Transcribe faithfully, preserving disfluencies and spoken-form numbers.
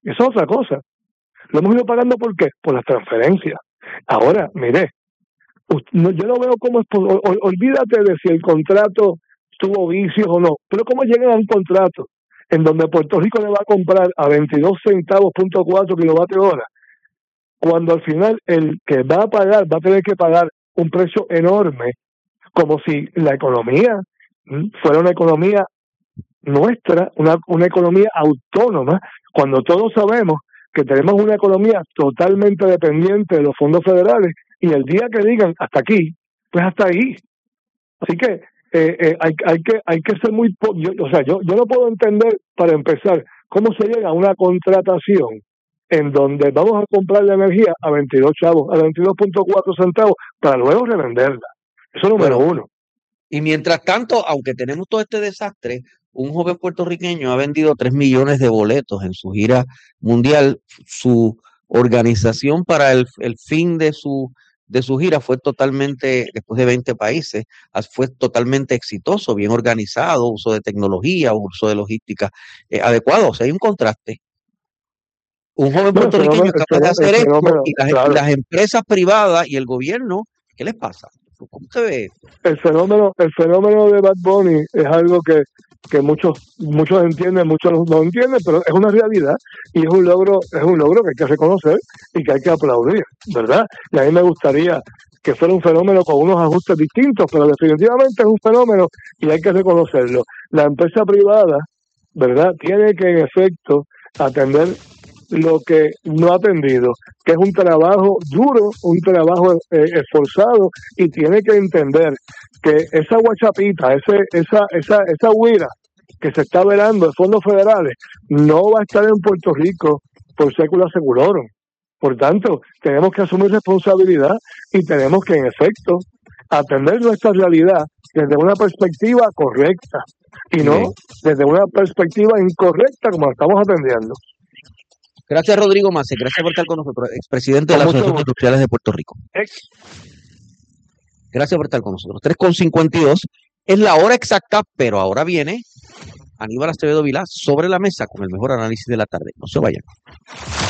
Eso es otra cosa. Lo hemos ido pagando ¿por qué? Por las transferencias. Ahora, mire, no, yo no veo cómo es, ol, olvídate de si el contrato tuvo vicios o no, pero cómo llegan a un contrato en donde Puerto Rico le va a comprar a veintidós centavos punto cuatro kilovatios hora, cuando al final el que va a pagar va a tener que pagar un precio enorme, como si la economía fuera una economía nuestra, una, una economía autónoma, cuando todos sabemos que tenemos una economía totalmente dependiente de los fondos federales, y el día que digan hasta aquí, pues hasta ahí. Así que eh, eh, hay, hay que hay que ser muy... Po- yo, o sea, yo, yo no puedo entender, para empezar, cómo se llega a una contratación en donde vamos a comprar la energía a veintidós chavos, a veintidós punto cuatro centavos, para luego revenderla. Eso es número Bueno, uno. y mientras tanto, aunque tenemos todo este desastre, un joven puertorriqueño ha vendido tres millones de boletos en su gira mundial. Su organización para el, el fin de su, de su gira fue totalmente, después de veinte países, fue totalmente exitoso, bien organizado, uso de tecnología, uso de logística eh, adecuado. O sea, hay un contraste. Un joven No, el puertorriqueño fenómeno, es el capaz de fenómeno, el hacer esto fenómeno y las, y claro. las empresas privadas y el gobierno, ¿qué les pasa? ¿Cómo se ve esto? El fenómeno, el fenómeno de Bad Bunny es algo que, que muchos muchos entienden, muchos no entienden, pero es una realidad y es un logro, es un logro que hay que reconocer y que hay que aplaudir, ¿verdad? Y a mí me gustaría que fuera un fenómeno con unos ajustes distintos, pero definitivamente es un fenómeno y hay que reconocerlo. La empresa privada, ¿verdad?, tiene que en efecto atender lo que no ha atendido, que es un trabajo duro, un trabajo eh, esforzado, y tiene que entender que esa guachapita, ese, esa, esa, esa huira que se está velando de fondos federales no va a estar en Puerto Rico por século seculorum. Por tanto, tenemos que asumir responsabilidad y tenemos que, en efecto, atender nuestra realidad desde una perspectiva correcta y no Bien. desde una perspectiva incorrecta como la estamos atendiendo. Gracias, Rodrigo Mase. Gracias por estar con nosotros, expresidente de Con la mucho Asociación de gusto. Industriales de Puerto Rico. Gracias por estar con nosotros. tres con cincuenta y dos es la hora exacta, pero ahora viene Aníbal Acevedo Vilá sobre la mesa con el mejor análisis de la tarde. No se vayan.